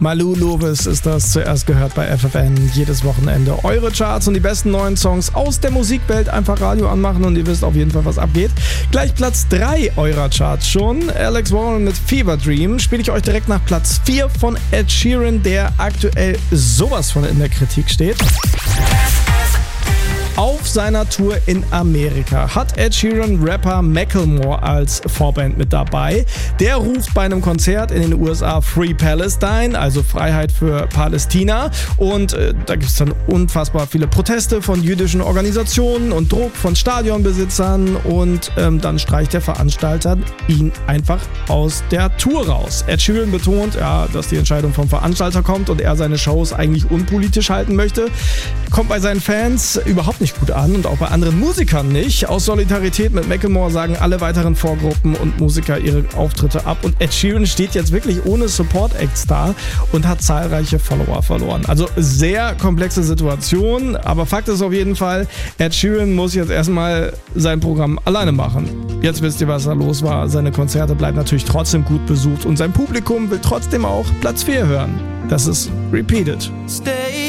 Malou Lovis ist das, zuerst gehört bei FFN. Jedes Wochenende eure Charts und die besten neuen Songs aus der Musikwelt. Einfach Radio anmachen und ihr wisst auf jeden Fall, was abgeht. Gleich Platz 3 eurer Charts schon. Alex Warren mit Fever Dream spiele ich euch direkt nach Platz 4 von Ed Sheeran, der aktuell sowas von in der Kritik steht. Auf seiner Tour in Amerika hat Ed Sheeran Rapper Macklemore als Vorband mit dabei. Der ruft bei einem Konzert in den USA Free Palestine, also Freiheit für Palästina. Und da gibt es dann unfassbar viele Proteste von jüdischen Organisationen und Druck von Stadionbesitzern. Und dann streicht der Veranstalter ihn einfach aus der Tour raus. Ed Sheeran betont, dass die Entscheidung vom Veranstalter kommt und er seine Shows eigentlich unpolitisch halten möchte. Kommt bei seinen Fans überhaupt nicht gut an und auch bei anderen Musikern nicht. Aus Solidarität mit Macklemore sagen alle weiteren Vorgruppen und Musiker ihre Auftritte ab und Ed Sheeran steht jetzt wirklich ohne Support-Acts da und hat zahlreiche Follower verloren. Also sehr komplexe Situation, aber Fakt ist auf jeden Fall, Ed Sheeran muss jetzt erstmal sein Programm alleine machen. Jetzt wisst ihr, was da los war. Seine Konzerte bleiben natürlich trotzdem gut besucht und sein Publikum will trotzdem auch Platz 4 hören. Das ist Repeated.